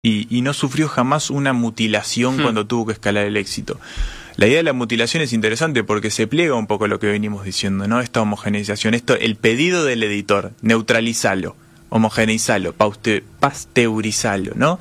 y no sufrió jamás una mutilación cuando tuvo que escalar el éxito. La idea de la mutilación es interesante porque se pliega un poco a lo que venimos diciendo, ¿no? Esta homogeneización, el pedido del editor, neutralizalo, homogeneizalo, pasteurizalo, ¿no?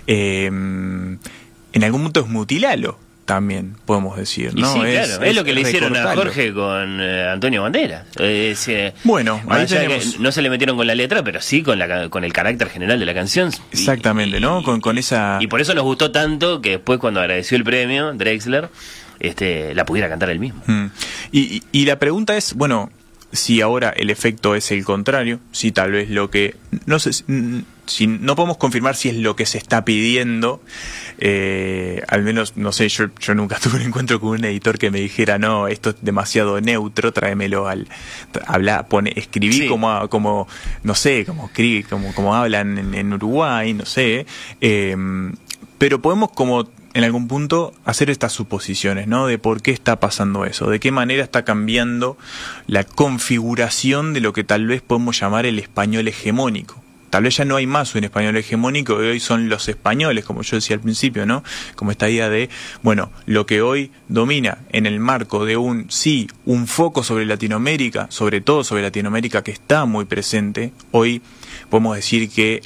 En algún punto es mutilalo, también podemos decir, ¿no? Y sí, claro, es lo que le hicieron a recortarlo. Jorge con Antonio Banderas. Bueno, ahí tenemos... no se le metieron con la letra, pero sí con el carácter general de la canción. Exactamente, ¿no? Con esa... Y por eso nos gustó tanto que después, cuando agradeció el premio, Drexler, la pudiera cantar él mismo. Y la pregunta es, bueno, si ahora el efecto es el contrario, si tal vez lo que... No sé, si no podemos confirmar si es lo que se está pidiendo, al menos, no sé, yo nunca tuve un encuentro con un editor que me dijera, no, esto es demasiado neutro, tráemelo escribí Sí. como no sé, como hablan en Uruguay, no sé, pero podemos como en algún punto hacer estas suposiciones, ¿no? De por qué está pasando eso, de qué manera está cambiando la configuración de lo que tal vez podemos llamar el español hegemónico. Tal vez ya no hay más un español hegemónico, hoy son los españoles, como yo decía al principio, ¿no? Como esta idea de, bueno, lo que hoy domina en el marco de un foco sobre Latinoamérica, sobre todo sobre Latinoamérica, que está muy presente. Hoy podemos decir que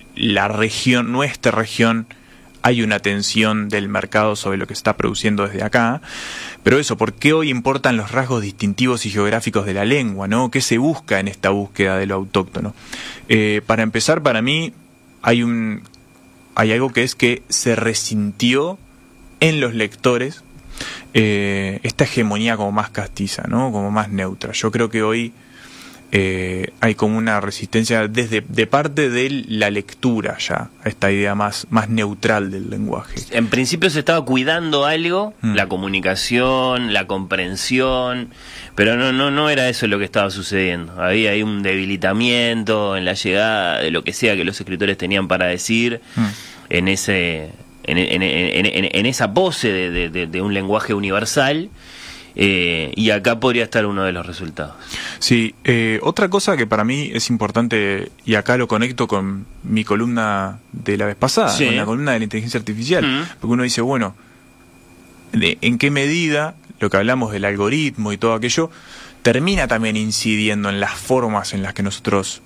nuestra región, hay una tensión del mercado sobre lo que se está produciendo desde acá, pero eso, ¿por qué hoy importan los rasgos distintivos y geográficos de la lengua, ¿no? ¿Qué se busca en esta búsqueda de lo autóctono? Para empezar, para mí, hay algo que es que se resintió en los lectores esta hegemonía como más castiza, ¿no? Como más neutra. Yo creo que hoy hay como una resistencia de parte de la lectura ya, a esta idea más neutral del lenguaje. En principio se estaba cuidando algo, la comunicación, la comprensión, pero no era eso lo que estaba sucediendo. Había ahí un debilitamiento en la llegada de lo que sea que los escritores tenían para decir en esa pose de un lenguaje universal. Y acá podría estar uno de los resultados. Sí, otra cosa que para mí es importante, y acá lo conecto con mi columna de la vez pasada, sí, con la columna de la inteligencia artificial, porque uno dice, bueno, ¿en qué medida lo que hablamos del algoritmo y todo aquello termina también incidiendo en las formas en las que nosotros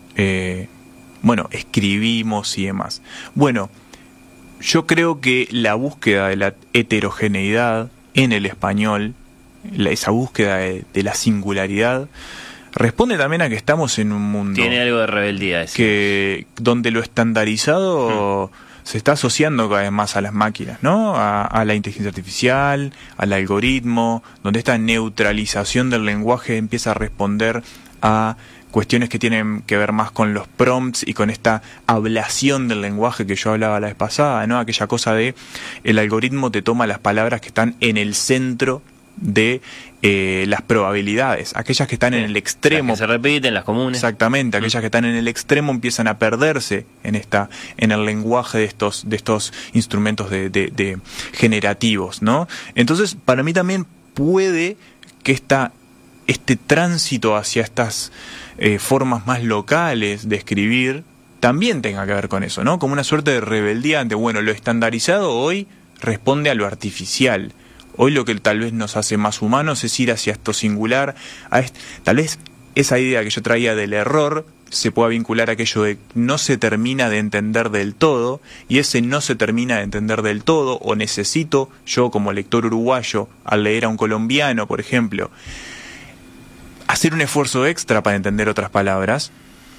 escribimos y demás? Bueno, yo creo que la búsqueda de la heterogeneidad en el español, esa búsqueda de la singularidad, responde también a que estamos en un mundo... Tiene algo de rebeldía ese. Donde lo estandarizado se está asociando cada vez más a las máquinas, ¿no? A la inteligencia artificial, al algoritmo, donde esta neutralización del lenguaje empieza a responder a cuestiones que tienen que ver más con los prompts y con esta ablación del lenguaje que yo hablaba la vez pasada, ¿no? Aquella cosa de el algoritmo te toma las palabras que están en el centro de las probabilidades, aquellas que están en el extremo, las que se repiten, las comunes. Exactamente, aquellas que están en el extremo empiezan a perderse en el lenguaje de estos instrumentos de generativos, ¿no? Entonces, para mí también puede que este tránsito hacia estas formas más locales de escribir también tenga que ver con eso, ¿no? Como una suerte de rebeldía ante, bueno, lo estandarizado hoy responde a lo artificial. Hoy lo que tal vez nos hace más humanos es ir hacia esto singular. Tal vez esa idea que yo traía del error se pueda vincular a aquello de no se termina de entender del todo, y ese no se termina de entender del todo, o necesito yo como lector uruguayo, al leer a un colombiano, por ejemplo, hacer un esfuerzo extra para entender otras palabras.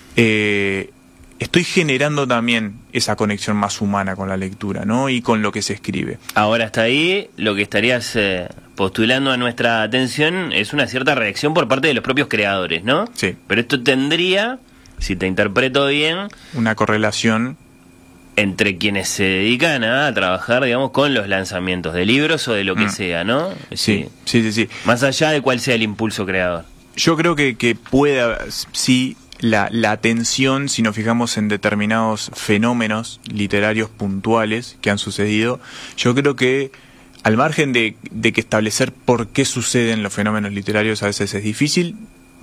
Estoy generando también esa conexión más humana con la lectura, ¿no? Y con lo que se escribe. Ahora, hasta ahí lo que estarías postulando a nuestra atención es una cierta reacción por parte de los propios creadores, ¿no? Sí. Pero esto tendría, si te interpreto bien, una correlación entre quienes se dedican a trabajar, digamos, con los lanzamientos de libros o de lo que sea, ¿no? Sí. Más allá de cuál sea el impulso creador. Yo creo que puede, sí, la atención, si nos fijamos en determinados fenómenos literarios puntuales que han sucedido, yo creo que al margen de que establecer por qué suceden los fenómenos literarios a veces es difícil,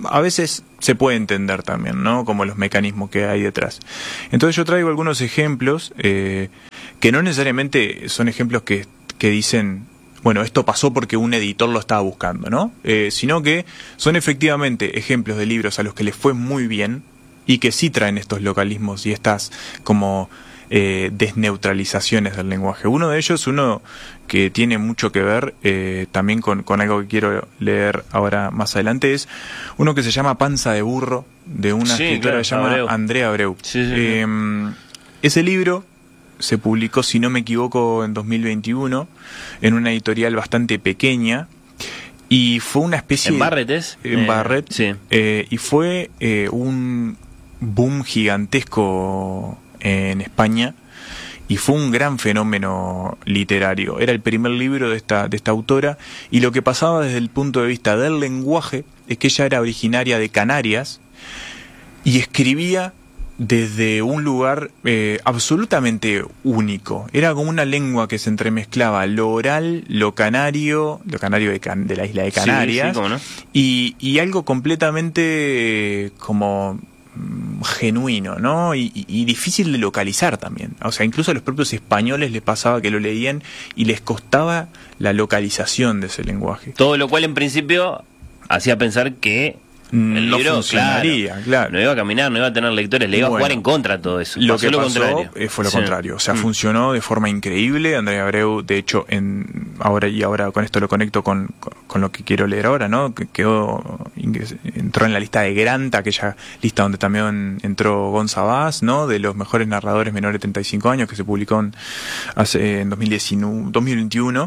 a veces se puede entender también, ¿no? Como los mecanismos que hay detrás. Entonces yo traigo algunos ejemplos que no necesariamente son ejemplos que dicen, bueno, esto pasó porque un editor lo estaba buscando, ¿no? Sino que son efectivamente ejemplos de libros a los que les fue muy bien y que sí traen estos localismos y estas como desneutralizaciones del lenguaje. Uno de ellos, uno que tiene mucho que ver también con algo que quiero leer ahora más adelante, es uno que se llama Panza de burro, de una escritora que se llama Andrea Abreu. Ese libro se publicó, si no me equivoco, en 2021, en una editorial bastante pequeña, y fue una especie... ¿En Barrett es? En Barrett, sí. Y fue un boom gigantesco en España, y fue un gran fenómeno literario. Era el primer libro de esta autora, y lo que pasaba desde el punto de vista del lenguaje es que ella era originaria de Canarias, y escribía desde un lugar absolutamente único. Era como una lengua que se entremezclaba lo oral, lo canario de la isla de Canarias, sí, ¿cómo no? y algo completamente como genuino, ¿no? Y difícil de localizar también. O sea, incluso a los propios españoles les pasaba que lo leían y les costaba la localización de ese lenguaje. Todo lo cual en principio hacía pensar que el no libro, funcionaría, claro. No iba a caminar, no iba a tener lectores, le iba a jugar en contra a todo eso. Lo que pasó contrario. Fue lo contrario. O sea, funcionó de forma increíble. Andrea Abreu, de hecho, ahora con esto lo conecto con lo que quiero leer ahora, ¿no? Entró en la lista de Granta, aquella lista donde también entró Gonza Vaz, ¿no? De los mejores narradores menores de 35 años, que se publicó en 2021.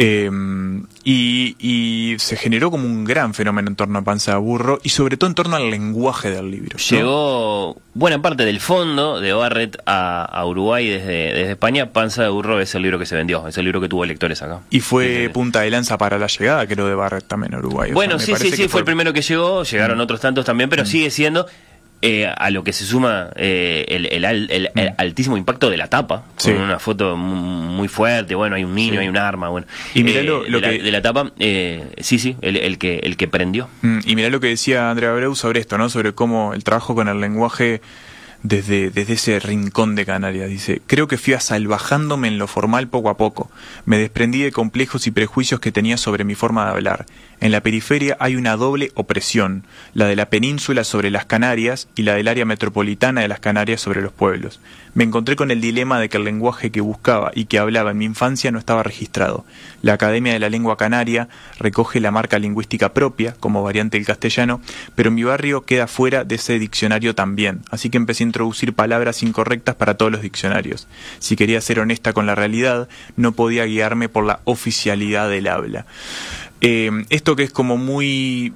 Y se generó como un gran fenómeno en torno a Panza de burro, y sobre todo en torno al lenguaje del libro, ¿no? Llegó buena parte del fondo de Barrett a Uruguay desde España. Panza de burro es el libro que se vendió, es el libro que tuvo lectores acá. Y fue punta de lanza para la llegada, creo, de Barrett también a Uruguay. Bueno, sí, fue el primero que llegó, llegaron otros tantos también, pero sigue siendo... a lo que se suma el altísimo impacto de la tapa, con una foto muy fuerte, bueno, hay un niño, hay un arma, bueno. Y mirá de la tapa, el que prendió. Y mirá lo que decía Andrea Abreu sobre esto, ¿no? Sobre cómo el trabajo con el lenguaje desde ese rincón de Canarias. Dice: creo que fui asalvajándome en lo formal poco a poco. Me desprendí de complejos y prejuicios que tenía sobre mi forma de hablar. En la periferia hay una doble opresión, la de la península sobre las Canarias y la del área metropolitana de las Canarias sobre los pueblos. Me encontré con el dilema de que el lenguaje que buscaba y que hablaba en mi infancia no estaba registrado. La Academia de la Lengua Canaria recoge la marca lingüística propia como variante del castellano, pero mi barrio queda fuera de ese diccionario también, así que empecé a introducir palabras incorrectas para todos los diccionarios. Si quería ser honesta con la realidad, no podía guiarme por la oficialidad del habla. Esto que es como muy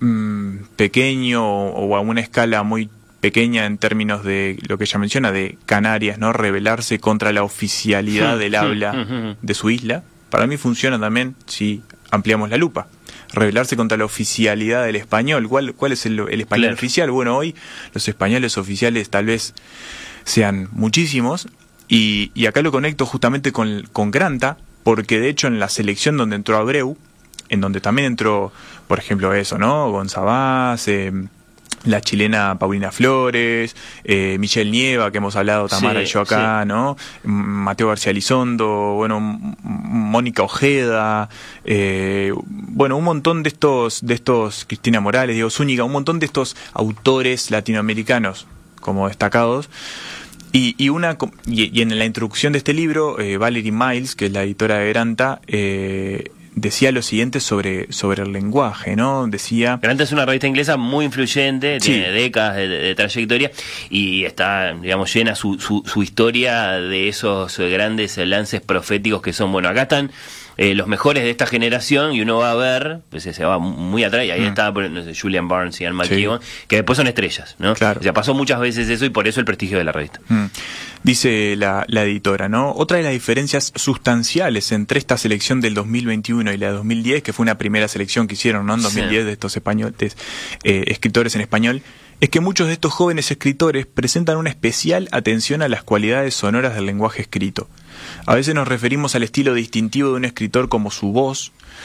pequeño o a una escala muy pequeña en términos de lo que ella menciona de Canarias, ¿no? Rebelarse contra la oficialidad del habla de su isla, para mí funciona también si ampliamos la lupa. Rebelarse contra la oficialidad del español. ¿Cuál es el español oficial? Bueno, hoy los españoles oficiales tal vez sean muchísimos, y acá lo conecto justamente con Granta, porque de hecho en la selección donde entró Abreu, en donde también entró, por ejemplo, eso, ¿no? Gonza Vaz, la chilena Paulina Flores, Michelle Nieva, que hemos hablado Tamara y yo acá, ¿no? Mateo García Elizondo, bueno, Mónica Ojeda, bueno, un montón de estos, Cristina Morales, Diego Zúñiga, un montón de estos autores latinoamericanos como destacados. Y en la introducción de este libro, Valerie Miles, que es la editora de Granta, decía lo siguiente sobre el lenguaje, ¿no? Decía... Granta es una revista inglesa muy influyente, tiene décadas de trayectoria, y está, digamos, llena su historia de esos grandes lances proféticos que son, bueno, acá están los mejores de esta generación, y uno va a ver, pues se va muy atrás, y ahí está, no sé, Julian Barnes y Ian McEwan, que después son estrellas, ¿no? Claro. O sea, pasó muchas veces eso, y por eso el prestigio de la revista. Dice la editora, ¿no? Otra de las diferencias sustanciales entre esta selección del 2021 y la de 2010, que fue una primera selección que hicieron, ¿no? En 2010 de estos españoles, escritores en español, es que muchos de estos jóvenes escritores presentan una especial atención a las cualidades sonoras del lenguaje escrito. A veces nos referimos al estilo distintivo de un escritor como su voz,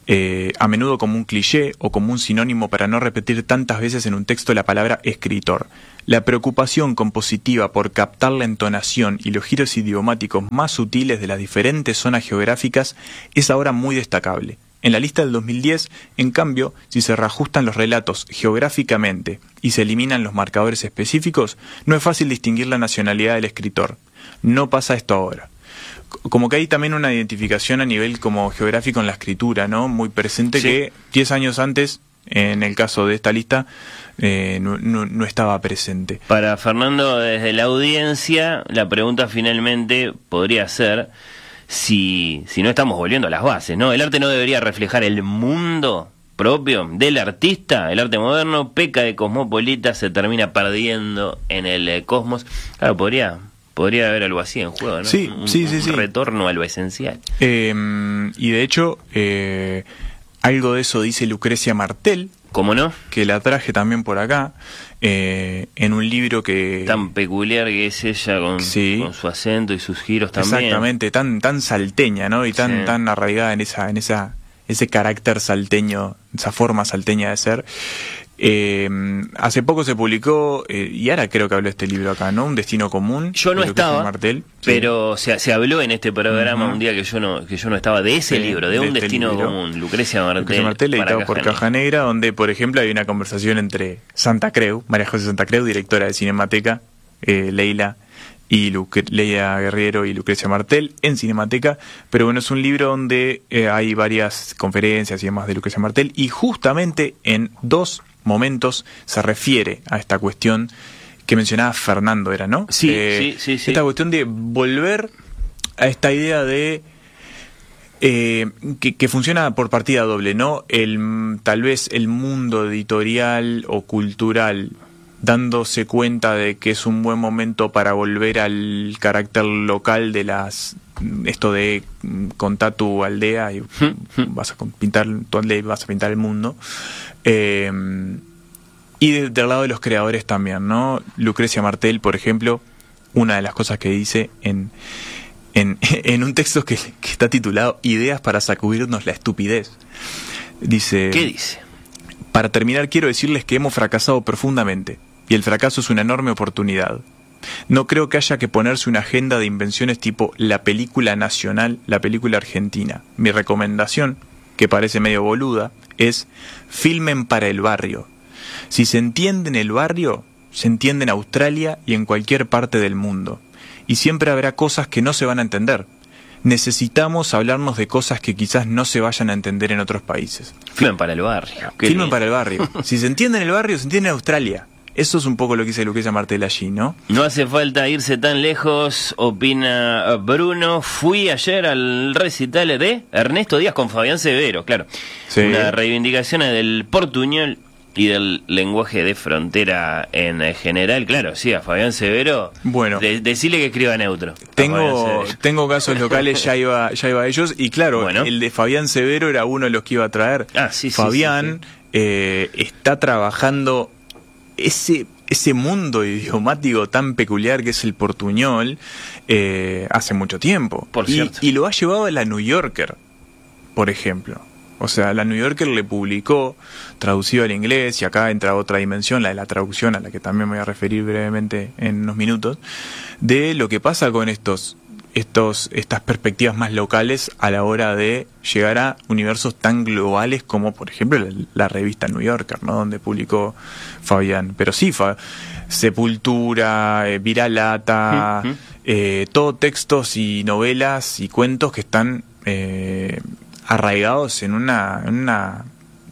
a menudo como un cliché o como un sinónimo para no repetir tantas veces en un texto la palabra escritor. La preocupación compositiva por captar la entonación y los giros idiomáticos más sutiles de las diferentes zonas geográficas es ahora muy destacable. En la lista del 2010, en cambio, si se reajustan los relatos geográficamente y se eliminan los marcadores específicos, no es fácil distinguir la nacionalidad del escritor. No pasa esto ahora. Como que hay también una identificación a nivel como geográfico en la escritura, ¿no? Muy presente, sí, que 10 años antes, en el caso de esta lista, no estaba presente. Para Fernando, desde la audiencia, la pregunta finalmente podría ser si no estamos volviendo a las bases, ¿no? El arte no debería reflejar el mundo propio del artista. El arte moderno peca de cosmopolita, se termina perdiendo en el cosmos. Claro, podría haber algo así en juego, ¿no? Sí, un retorno a lo esencial. Y de hecho, algo de eso dice Lucrecia Martel. ¿Cómo no? Que la traje también por acá, en un libro que... Tan peculiar que es ella con su acento y sus giros también. Exactamente, tan salteña, ¿no? Y tan arraigada en ese carácter salteño, esa forma salteña de ser. Hace poco se publicó, y ahora creo que habló este libro acá, ¿no? Un destino común. Yo no estaba, Martel, pero se habló en este programa un día que yo no estaba, de ese libro, de Un destino común, Lucrecia Martel, editado por Caja Negra, donde, por ejemplo, hay una conversación entre Santa Creu, María José Santa Creu, directora de Cinemateca, Leila Guerriero y Lucrecia Martel en Cinemateca, pero bueno, es un libro donde hay varias conferencias y demás de Lucrecia Martel, y justamente en 2 momentos se refiere a esta cuestión que mencionaba Fernando, ¿era, no? Sí. Esta cuestión de volver a esta idea de que funciona por partida doble, ¿no? Tal vez el mundo editorial o cultural dándose cuenta de que es un buen momento para volver al carácter local de esto de contá tu aldea y vas a pintar tu aldea y vas a pintar el mundo. Y del lado de los creadores también, ¿no? Lucrecia Martel, por ejemplo, una de las cosas que dice en un texto que está titulado Ideas para sacudirnos la estupidez. Dice... ¿Qué dice? Para terminar, quiero decirles que hemos fracasado profundamente, y el fracaso es una enorme oportunidad. No creo que haya que ponerse una agenda de invenciones tipo la película nacional, la película argentina. Mi recomendación, que parece medio boluda, es filmen para el barrio. Si se entiende en el barrio, se entiende en Australia y en cualquier parte del mundo. Y siempre habrá cosas que no se van a entender. Necesitamos hablarnos de cosas que quizás no se vayan a entender en otros países. Filmen para el barrio. Filmen para el barrio. Si se entiende en el barrio, se entiende en Australia. Eso es un poco lo que dice Lucrecia Martel allí, ¿no? No hace falta irse tan lejos, opina Bruno. Fui ayer al recital de Ernesto Díaz con Fabián Severo, claro. Sí. Una reivindicación del portuñol y del lenguaje de frontera en general, claro, sí, a Fabián Severo. Bueno, decirle que escriba neutro. Tengo casos locales, ya iba a ellos, y claro, bueno, el de Fabián Severo era uno de los que iba a traer. Fabián está trabajando ese mundo idiomático tan peculiar que es el portuñol hace mucho tiempo. Por cierto. Y lo ha llevado a la New Yorker, por ejemplo. O sea, la New Yorker le publicó, traducido al inglés, y acá entra otra dimensión, la de la traducción, a la que también me voy a referir brevemente en unos minutos, de lo que pasa con estas perspectivas más locales a la hora de llegar a universos tan globales como, por ejemplo, la revista New Yorker, ¿no? Donde publicó Fabián. Pero sí, Sepultura, Viralata, todo textos y novelas y cuentos que están... arraigados en una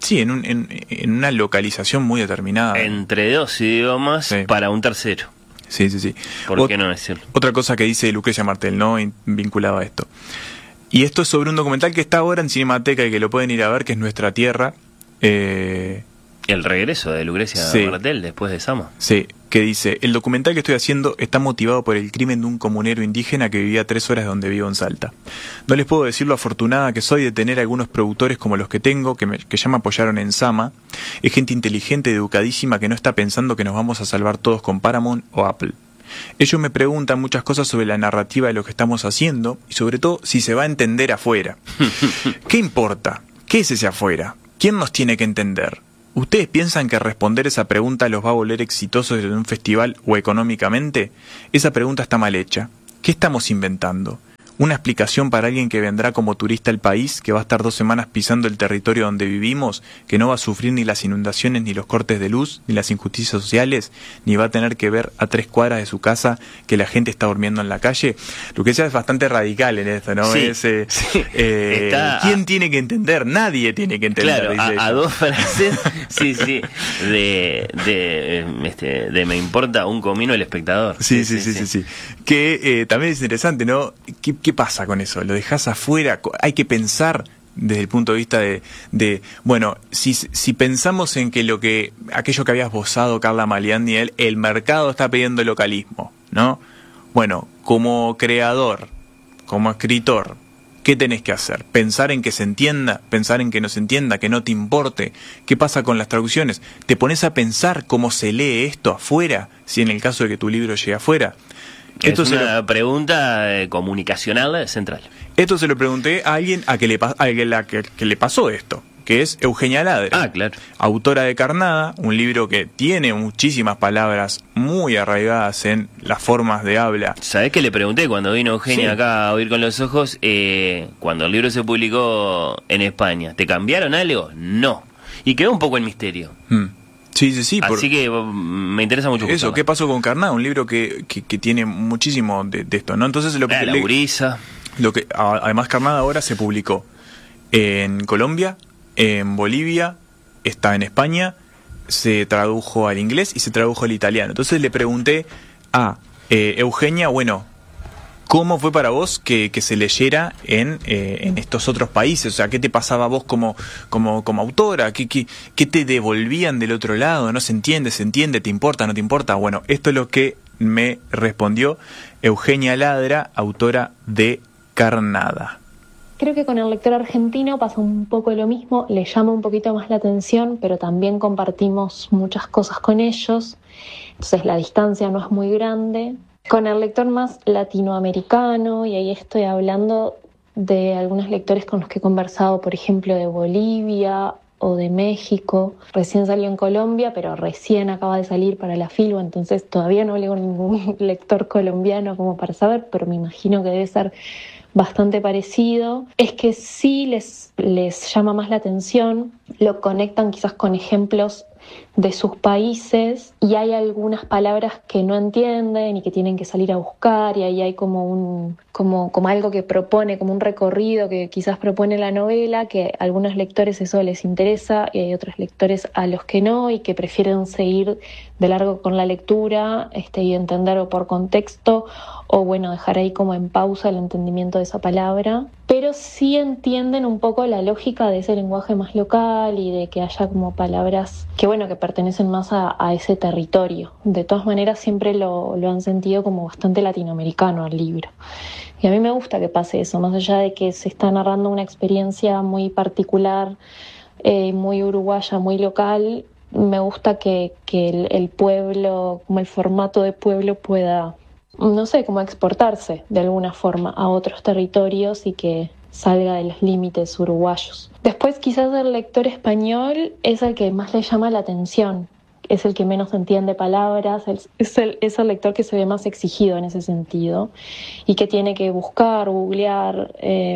localización muy determinada. Entre 2 idiomas para un tercero. Sí. ¿Por qué no decirlo? Otra cosa que dice Lucrecia Martel, ¿no? Vinculado a esto. Y esto es sobre un documental que está ahora en Cinemateca y que lo pueden ir a ver, que es Nuestra Tierra. El regreso de Lucrecia Martel después de Sama. Sí, que dice, el documental que estoy haciendo está motivado por el crimen de un comunero indígena que vivía 3 horas de donde vivo en Salta. No les puedo decir lo afortunada que soy de tener algunos productores como los que tengo, que ya me apoyaron en Sama. Es gente inteligente y educadísima que no está pensando que nos vamos a salvar todos con Paramount o Apple. Ellos me preguntan muchas cosas sobre la narrativa de lo que estamos haciendo y sobre todo si se va a entender afuera. ¿Qué importa? ¿Qué es ese afuera? ¿Quién nos tiene que entender? ¿Ustedes piensan que responder esa pregunta los va a volver exitosos en un festival o económicamente? Esa pregunta está mal hecha. ¿Qué estamos inventando? ¿Una explicación para alguien que vendrá como turista al país, que va a estar 2 semanas pisando el territorio donde vivimos, que no va a sufrir ni las inundaciones, ni los cortes de luz, ni las injusticias sociales, ni va a tener que ver a 3 cuadras de su casa que la gente está durmiendo en la calle? Lucrecia es bastante radical en esto, ¿no? Sí, ¿Quién tiene que entender? Nadie tiene que entender. Claro, a 2 frases, de me importa un comino el espectador. Sí. Que también es interesante, ¿no? ¿Qué pasa con eso? ¿Lo dejás afuera? Hay que pensar desde el punto de vista de bueno, si pensamos en que aquello que había esbozado Carla Maliandi, el mercado está pidiendo localismo, ¿no? Bueno, como creador, como escritor, ¿qué tenés que hacer? ¿Pensar en que se entienda? ¿Pensar en que no se entienda? ¿Que no te importe? ¿Qué pasa con las traducciones? ¿Te pones a pensar cómo se lee esto afuera, si en el caso de que tu libro llegue afuera? Esto es una pregunta comunicacional central. Esto se lo pregunté a alguien que le pasó esto, que es Eugenia Ladra. Ah, claro. Autora de Carnada, un libro que tiene muchísimas palabras muy arraigadas en las formas de habla. ¿Sabés qué le pregunté cuando vino Eugenia acá a Oír con los Ojos? Cuando el libro se publicó en España, ¿te cambiaron algo? No. Y quedó un poco el misterio. Sí. Así que me interesa mucho. Eso, ¿qué pasó con Carnada? Un libro que tiene muchísimo de esto, ¿no? Entonces la gurisa. Además, Carnada ahora se publicó en Colombia, en Bolivia, está en España, se tradujo al inglés y se tradujo al italiano. Entonces le pregunté a Eugenia, bueno, ¿cómo fue para vos que se leyera en estos otros países? O sea, ¿qué te pasaba a vos como autora? ¿Qué te devolvían del otro lado? ¿No se entiende? ¿Se entiende? ¿Te importa? ¿No te importa? Bueno, esto es lo que me respondió Eugenia Ladra, autora de Carnada. Creo que con el lector argentino pasa un poco lo mismo, le llama un poquito más la atención, pero también compartimos muchas cosas con ellos, entonces la distancia no es muy grande. Con el lector más latinoamericano, y ahí estoy hablando de algunos lectores con los que he conversado, por ejemplo, de Bolivia o de México. Recién salió en Colombia, pero recién acaba de salir para la Filbo, entonces todavía no hablé con ningún lector colombiano como para saber, pero me imagino que debe ser bastante parecido. Es que sí les llama más la atención, lo conectan quizás con ejemplos de sus países y hay algunas palabras que no entienden y que tienen que salir a buscar, y ahí hay como algo que propone, como un recorrido que quizás propone la novela, que a algunos lectores eso les interesa y hay otros lectores a los que no y que prefieren seguir de largo con la lectura y entender o por contexto o bueno, dejar ahí como en pausa el entendimiento de esa palabra, pero sí entienden un poco la lógica de ese lenguaje más local y de que haya como palabras que bueno, que pertenecen más a ese territorio. De todas maneras siempre lo han sentido como bastante latinoamericano el libro. Y a mí me gusta que pase eso, más allá de que se está narrando una experiencia muy particular, muy uruguaya, muy local, me gusta que el pueblo, como el formato de pueblo pueda, no sé, como exportarse de alguna forma a otros territorios y que salga de los límites uruguayos. Después quizás el lector español es el que más le llama la atención, es el que menos entiende palabras, es el lector que se ve más exigido en ese sentido y que tiene que buscar, googlear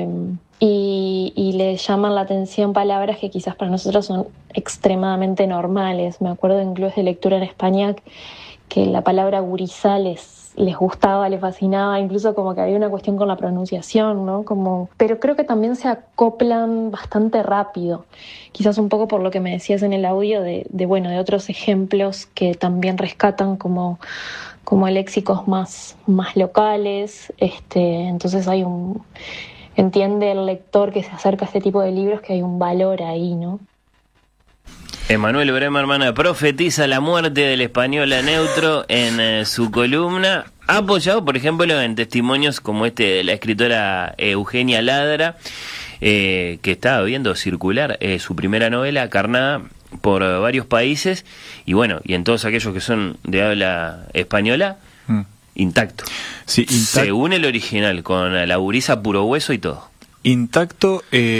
y le llaman la atención palabras que quizás para nosotros son extremadamente normales. Me acuerdo en clubes de lectura en España que la palabra gurizá les gustaba, les fascinaba, incluso como que había una cuestión con la pronunciación, ¿no? Pero creo que también se acoplan bastante rápido, quizás un poco por lo que me decías en el audio de otros ejemplos que también rescatan como léxicos más locales, entonces entiende el lector que se acerca a este tipo de libros que hay un valor ahí, ¿no? Emanuel Bremerman profetiza la muerte del español a neutro en su columna, apoyado por ejemplo en testimonios como de la escritora Eugenia Ladra, que está viendo circular su primera novela, Carnada, por varios países, y bueno, y en todos aquellos que son de habla española, intacto. Sí, intacto. Según el original, con la gurisa puro hueso y todo. intacto,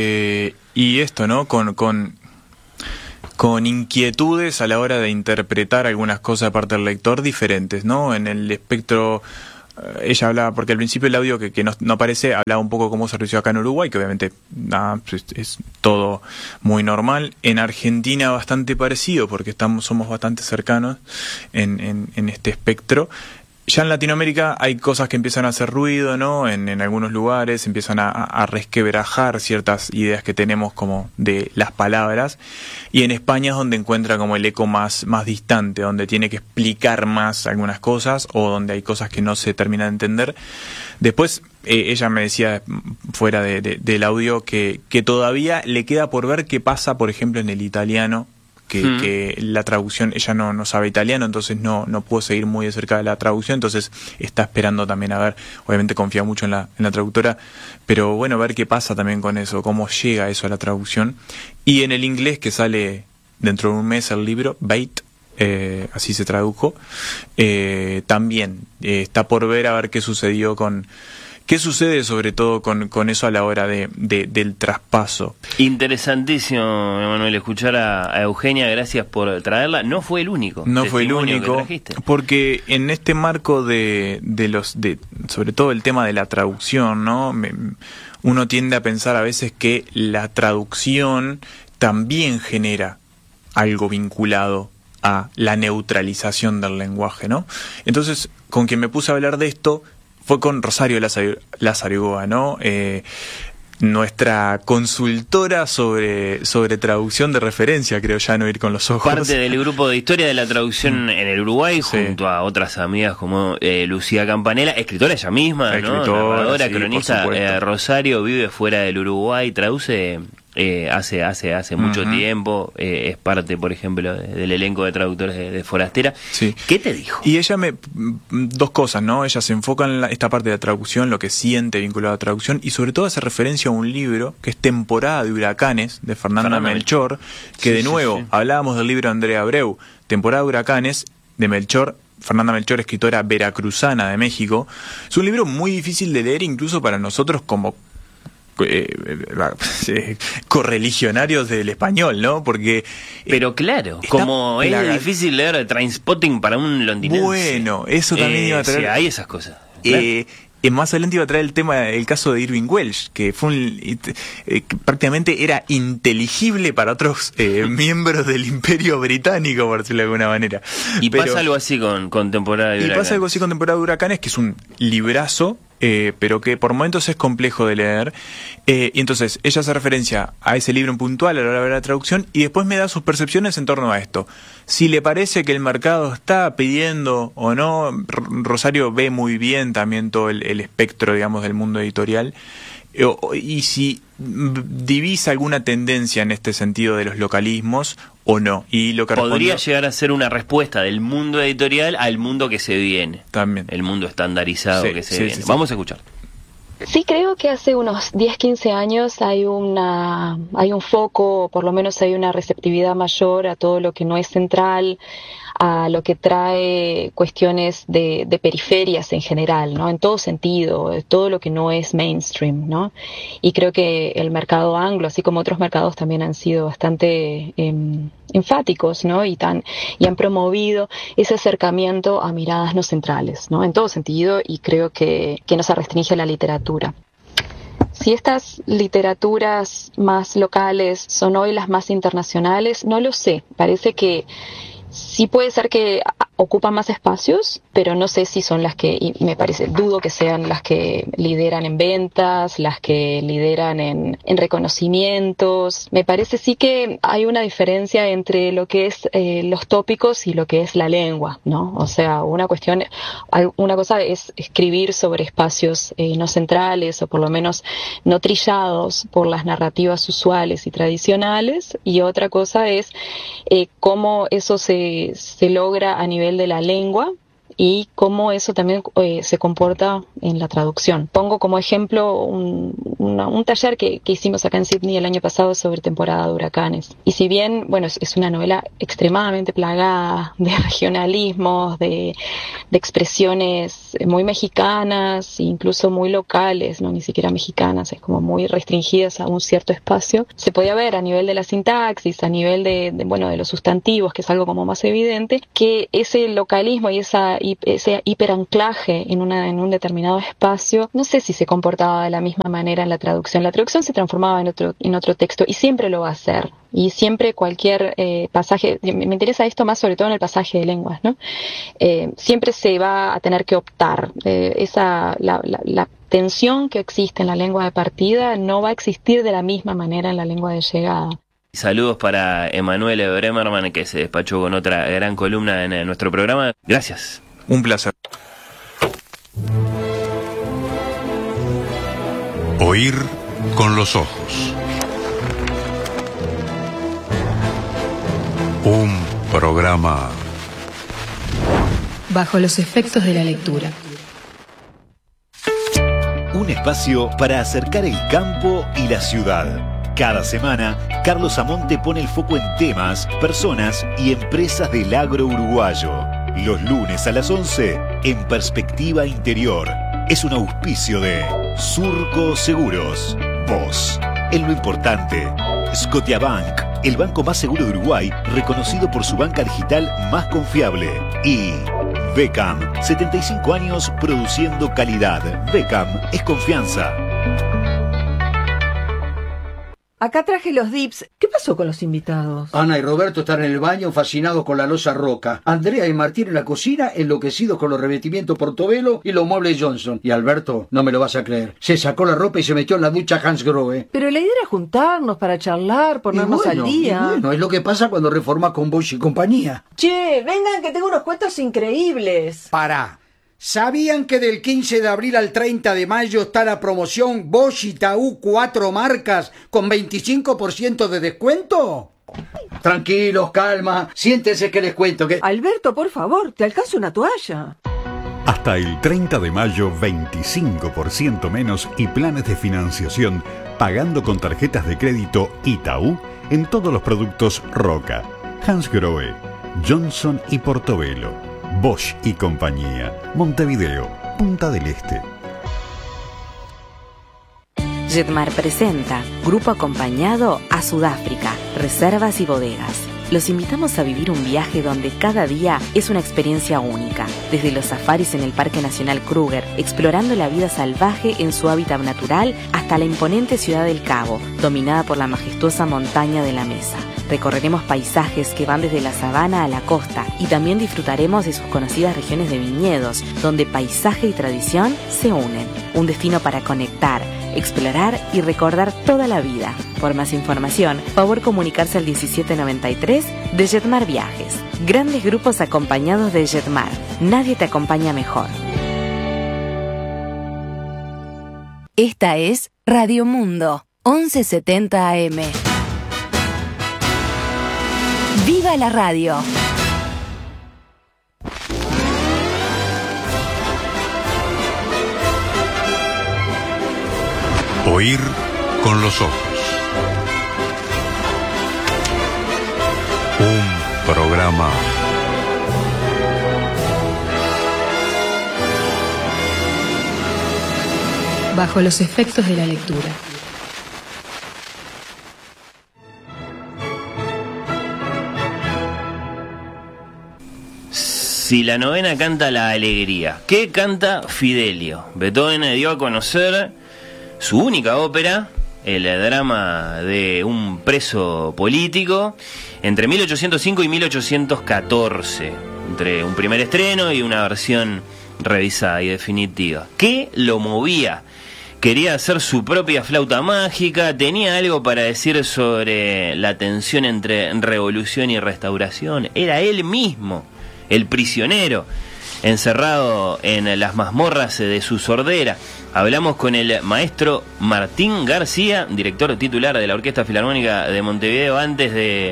y esto, ¿no? Con inquietudes a la hora de interpretar algunas cosas de parte del lector diferentes, ¿no? En el espectro, ella hablaba, porque al principio el audio que no aparece, hablaba un poco cómo se realizó acá en Uruguay, que obviamente es todo muy normal. En Argentina bastante parecido, porque somos bastante cercanos en este espectro. Ya en Latinoamérica hay cosas que empiezan a hacer ruido, ¿no? En algunos lugares empiezan a resquebrajar ciertas ideas que tenemos como de las palabras. Y en España es donde encuentra como el eco más distante, donde tiene que explicar más algunas cosas o donde hay cosas que no se terminan de entender. Después, ella me decía fuera del audio que todavía le queda por ver qué pasa, por ejemplo, en el italiano. Que la traducción, ella no sabe italiano, entonces no pudo seguir muy de cerca de la traducción, entonces está esperando también a ver, obviamente confía mucho en la traductora, pero bueno, ver qué pasa también con eso, cómo llega eso a la traducción. Y en el inglés, que sale dentro de un mes el libro, Bait, así se tradujo, también está por ver a ver qué sucedió ¿qué sucede sobre todo con eso a la hora del traspaso? Interesantísimo, Emanuel, escuchar a Eugenia, gracias por traerla. No fue el único. No fue el único, porque en este marco de sobre todo el tema de la traducción, ¿no? Uno tiende a pensar a veces que la traducción también genera algo vinculado a la neutralización del lenguaje, ¿no? Entonces, con quien me puse a hablar de esto fue con Rosario Lázaro, ¿no? Nuestra consultora sobre traducción de referencia, creo ya, no ir con los ojos. Parte del grupo de historia de la traducción en el Uruguay, junto a otras amigas como Lucía Campanella, escritora ella misma, ¿no? Narradora, cronista. Rosario vive fuera del Uruguay, traduce hace mucho tiempo, es parte, por ejemplo, del elenco de traductores de Forastera. Sí. ¿Qué te dijo? Y ella dos cosas, ¿no? Ella se enfoca en esta parte de la traducción, lo que siente vinculado a la traducción, y sobre todo hace referencia a un libro que es Temporada de Huracanes, de Fernanda Melchor, que de nuevo, hablábamos del libro de Andrea Abreu, Temporada de Huracanes, de Melchor. Fernanda Melchor, escritora veracruzana de México. Es un libro muy difícil de leer incluso para nosotros como correligionarios del español, ¿no? Porque pero claro, como es difícil leer Trainspotting para un londinense. Bueno, eso también iba a traer. Sí, hay esas cosas. Claro. Más adelante iba a traer el caso de Irving Welsh, que fue que prácticamente era inteligible para otros miembros del Imperio Británico, por decirlo de alguna manera. Pero pasa algo así con Temporada de Huracanes. Y pasa algo así con Temporada de Huracanes, que es un librazo, pero que por momentos es complejo de leer. Y entonces ella hace referencia a ese libro en puntual a la hora de la traducción y después me da sus percepciones en torno a esto. Si le parece que el mercado está pidiendo o no, Rosario ve muy bien también todo el espectro, digamos, del mundo editorial. Y si divisa alguna tendencia en este sentido de los localismos o no. Y lo que podría llegar a ser una respuesta del mundo editorial al mundo que se viene. También. El mundo estandarizado que se viene. Vamos a escuchar. Sí, creo que hace unos 10, 15 años hay un foco, o por lo menos hay una receptividad mayor a todo lo que no es central, a lo que trae cuestiones de periferias en general, ¿no? En todo sentido, todo lo que no es mainstream, ¿no? Y creo que el mercado anglo, así como otros mercados, también han sido bastante enfáticos, ¿no? Y han promovido ese acercamiento a miradas no centrales, ¿no? En todo sentido, y creo que no se restringe a la literatura. Si estas literaturas más locales son hoy las más internacionales, no lo sé. Parece que sí puede ser que ocupan más espacios, pero no sé si son las que, y dudo que sean las que lideran en ventas, las que lideran en reconocimientos. Me parece sí que hay una diferencia entre lo que es los tópicos y lo que es la lengua, ¿no? O sea, una cosa es escribir sobre espacios no centrales o por lo menos no trillados por las narrativas usuales y tradicionales, y otra cosa es cómo eso se logra a nivel de la lengua, y cómo eso también se comporta en la traducción. Pongo como ejemplo un taller que hicimos acá en Sydney el año pasado sobre temporada de huracanes. Y si bien, bueno, es una novela extremadamente plagada de regionalismos, de expresiones muy mexicanas, incluso muy locales, no ni siquiera mexicanas, es como muy restringidas a un cierto espacio, se podía ver a nivel de la sintaxis, a nivel de los sustantivos, que es algo como más evidente, que ese localismo y ese hiperanclaje en un determinado espacio, no sé si se comportaba de la misma manera en la traducción. La traducción se transformaba en otro texto y siempre lo va a hacer. Y siempre cualquier pasaje, me interesa esto más sobre todo en el pasaje de lenguas, ¿no? Siempre se va a tener que optar. La tensión que existe en la lengua de partida no va a existir de la misma manera en la lengua de llegada. Saludos para Emanuele Bremerman, que se despachó con otra gran columna en nuestro programa. Gracias. Un placer. Oír con los ojos. Un programa bajo los efectos de la lectura. Un espacio para acercar el campo y la ciudad. Cada semana, Carlos Amonte pone el foco en temas, personas y empresas del agro uruguayo. Los lunes a las 11, en Perspectiva Interior. Es un auspicio de Surco Seguros. Vos, en lo importante. Scotiabank, el banco más seguro de Uruguay, reconocido por su banca digital más confiable. Y Beckham, 75 años produciendo calidad. Beckham es confianza. Acá traje los dips. ¿Qué pasó con los invitados? Ana y Roberto están en el baño fascinados con la loza Roca. Andrea y Martín en la cocina enloquecidos con los revestimientos Portobello y los muebles Johnson. Y Alberto, no me lo vas a creer, se sacó la ropa y se metió en la ducha Hansgrohe. Pero la idea era juntarnos para charlar, ponernos al día. Y bueno, es lo que pasa cuando reformas con Bosch y compañía. Che, vengan que tengo unos cuentos increíbles. Pará. ¿Sabían que del 15 de abril al 30 de mayo está la promoción Bosch y Taú 4 marcas con 25% de descuento? Tranquilos, calma, siéntense que les cuento que... Alberto, por favor, te alcanzo una toalla. Hasta el 30 de mayo, 25% menos y planes de financiación pagando con tarjetas de crédito Itaú en todos los productos Roca, Hansgrohe, Johnson y Portobello. Bosch y compañía. Montevideo, Punta del Este. Jetmar presenta Grupo Acompañado a Sudáfrica, Reservas y Bodegas. Los invitamos a vivir un viaje donde cada día es una experiencia única. Desde los safaris en el Parque Nacional Kruger, explorando la vida salvaje en su hábitat natural, hasta la imponente ciudad del Cabo, dominada por la majestuosa montaña de la Mesa. Recorreremos paisajes que van desde la sabana a la costa y también disfrutaremos de sus conocidas regiones de viñedos, donde paisaje y tradición se unen. Un destino para conectar, explorar y recordar toda la vida. Por más información, favor comunicarse al 1793 de Jetmar Viajes. Grandes grupos acompañados de Jetmar. Nadie te acompaña mejor. Esta es Radio Mundo, 1170 AM. ¡Viva la radio! Oír con los ojos. Un programa bajo los efectos de la lectura. Si la novena canta la alegría, ¿qué canta Fidelio? Beethoven dio a conocer su única ópera, el drama de un preso político, entre 1805 y 1814, entre un primer estreno y una versión revisada y definitiva. ¿Qué lo movía? Quería hacer su propia flauta mágica, tenía algo para decir sobre la tensión entre revolución y restauración. Era él mismo, el prisionero, encerrado en las mazmorras de su sordera. Hablamos con el maestro Martín García, director titular de la Orquesta Filarmónica de Montevideo, antes de